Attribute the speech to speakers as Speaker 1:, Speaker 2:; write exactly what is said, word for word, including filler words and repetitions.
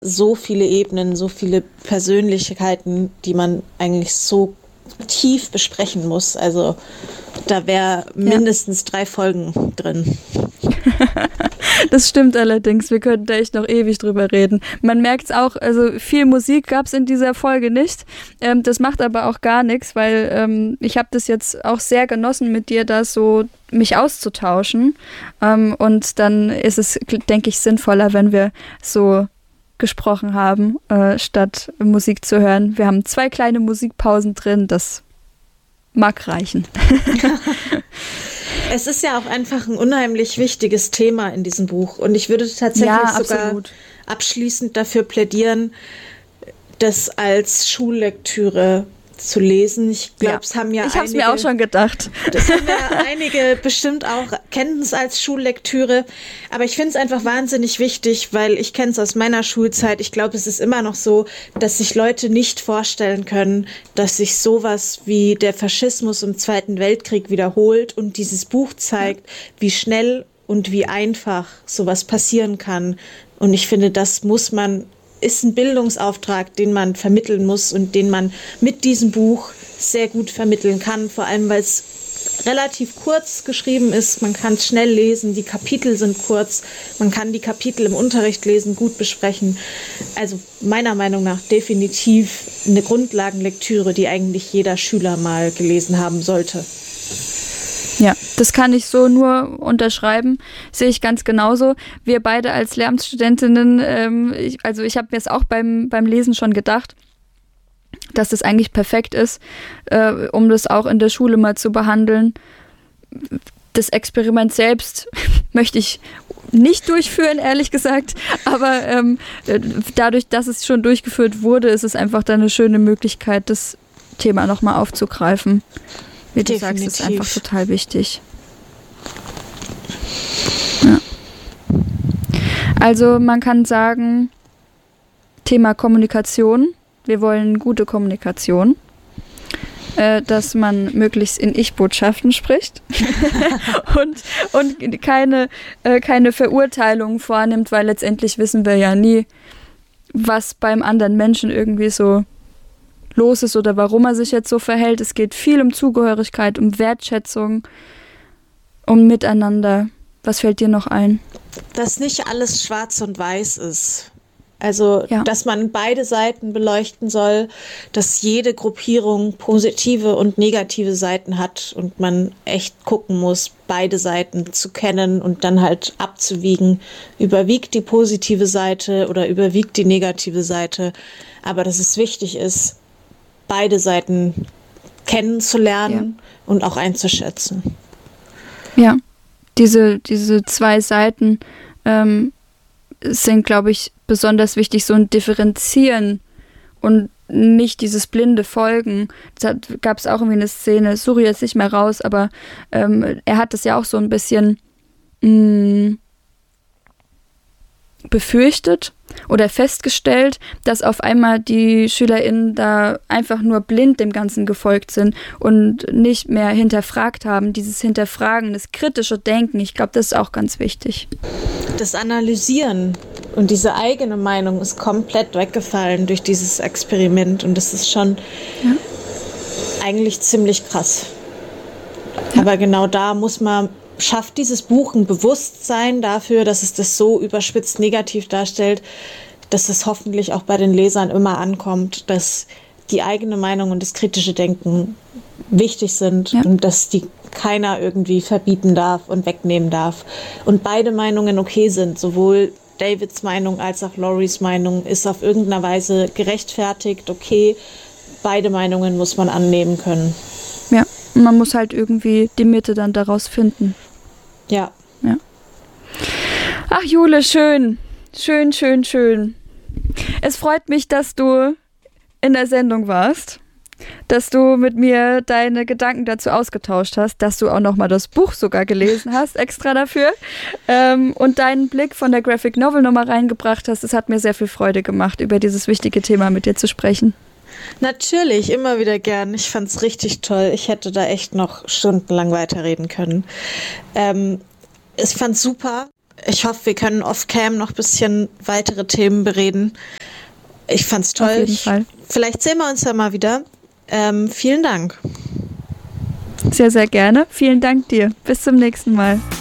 Speaker 1: so viele Ebenen, so viele Persönlichkeiten, die man eigentlich so tief besprechen muss. Also da wäre mindestens ja. drei Folgen drin.
Speaker 2: Das stimmt allerdings, wir könnten da echt noch ewig drüber reden. Man merkt es auch, also viel Musik gab es in dieser Folge nicht. Ähm, das macht aber auch gar nichts, weil ähm, ich habe das jetzt auch sehr genossen, mit dir da so mich auszutauschen. Ähm, und dann ist es, denke ich, sinnvoller, wenn wir so gesprochen haben, äh, statt Musik zu hören. Wir haben zwei kleine Musikpausen drin, das mag reichen.
Speaker 1: Es ist ja auch einfach ein unheimlich wichtiges Thema in diesem Buch und ich würde tatsächlich
Speaker 2: ja,
Speaker 1: sogar
Speaker 2: absolut.
Speaker 1: abschließend dafür plädieren, das als Schullektüre zu lesen. Ich glaube,
Speaker 2: ja.
Speaker 1: es haben ja
Speaker 2: ich habe es mir auch schon gedacht.
Speaker 1: Das haben ja einige bestimmt auch, kennen es als Schullektüre, aber ich finde es einfach wahnsinnig wichtig, weil ich kenne es aus meiner Schulzeit. Ich glaube, es ist immer noch so, dass sich Leute nicht vorstellen können, dass sich sowas wie der Faschismus im Zweiten Weltkrieg wiederholt und dieses Buch zeigt, wie schnell und wie einfach sowas passieren kann. Und ich finde, das muss man ist ein Bildungsauftrag, den man vermitteln muss und den man mit diesem Buch sehr gut vermitteln kann, vor allem weil es relativ kurz geschrieben ist, man kann es schnell lesen, die Kapitel sind kurz, man kann die Kapitel im Unterricht lesen, gut besprechen. Also meiner Meinung nach definitiv eine Grundlagenlektüre, die eigentlich jeder Schüler mal gelesen haben sollte.
Speaker 2: Ja, das kann ich so nur unterschreiben, sehe ich ganz genauso. Wir beide als Lehramtsstudentinnen, ähm, ich, also ich habe mir es auch beim, beim Lesen schon gedacht, dass das eigentlich perfekt ist, äh, um das auch in der Schule mal zu behandeln. Das Experiment selbst möchte ich nicht durchführen, ehrlich gesagt, aber ähm, dadurch, dass es schon durchgeführt wurde, ist es einfach dann eine schöne Möglichkeit, das Thema nochmal aufzugreifen. Wie du Definitiv. sagst, ist einfach total wichtig. Ja. Also man kann sagen, Thema Kommunikation. Wir wollen gute Kommunikation. Äh, dass man möglichst in Ich-Botschaften spricht und, und keine, äh, keine Verurteilung vornimmt, weil letztendlich wissen wir ja nie, was beim anderen Menschen irgendwie so los ist oder warum er sich jetzt so verhält. Es geht viel um Zugehörigkeit, um Wertschätzung, um Miteinander. Was fällt dir noch ein?
Speaker 1: Dass nicht alles schwarz und weiß ist. Also,
Speaker 2: ja.
Speaker 1: dass man beide Seiten beleuchten soll, dass jede Gruppierung positive und negative Seiten hat und man echt gucken muss, beide Seiten zu kennen und dann halt abzuwiegen. Überwiegt die positive Seite oder überwiegt die negative Seite? Aber dass es wichtig ist, beide Seiten kennenzulernen ja. und auch einzuschätzen.
Speaker 2: Ja, diese, diese zwei Seiten ähm, sind, glaube ich, besonders wichtig, so ein Differenzieren und nicht dieses blinde Folgen. Da gab es auch irgendwie eine Szene, suche jetzt nicht mehr raus, aber ähm, er hat das ja auch so ein bisschen mh, befürchtet oder festgestellt, dass auf einmal die SchülerInnen da einfach nur blind dem Ganzen gefolgt sind und nicht mehr hinterfragt haben. Dieses Hinterfragen, das kritische Denken, ich glaube, das ist auch ganz wichtig.
Speaker 1: Das Analysieren und diese eigene Meinung ist komplett weggefallen durch dieses Experiment und das ist schon ja. eigentlich ziemlich krass. Ja. Aber genau da muss man schafft dieses Buch ein Bewusstsein dafür, dass es das so überspitzt negativ darstellt, dass es hoffentlich auch bei den Lesern immer ankommt, dass die eigene Meinung und das kritische Denken wichtig sind ja. und dass die keiner irgendwie verbieten darf und wegnehmen darf. Und beide Meinungen okay sind, sowohl Davids Meinung als auch Loris Meinung ist auf irgendeiner Weise gerechtfertigt, okay. Beide Meinungen muss man annehmen können.
Speaker 2: Ja, man muss halt irgendwie die Mitte dann daraus finden.
Speaker 1: Ja.
Speaker 2: ja. Ach, Jule, schön. Schön, schön, schön. Es freut mich, dass du in der Sendung warst, dass du mit mir deine Gedanken dazu ausgetauscht hast, dass du auch nochmal das Buch sogar gelesen hast, extra dafür, ähm, und deinen Blick von der Graphic Novel nochmal reingebracht hast. Es hat mir sehr viel Freude gemacht, über dieses wichtige Thema mit dir zu sprechen.
Speaker 1: Natürlich, immer wieder gern. Ich fand's richtig toll. Ich hätte da echt noch stundenlang weiterreden können. Ähm, ich fand's super. ich hoffe, wir können off-cam noch ein bisschen weitere Themen bereden. Ich fand's toll.
Speaker 2: Auf jeden Fall.
Speaker 1: Vielleicht sehen wir uns ja mal wieder. Ähm, vielen Dank.
Speaker 2: Sehr, sehr gerne. Vielen Dank dir. Bis zum nächsten Mal.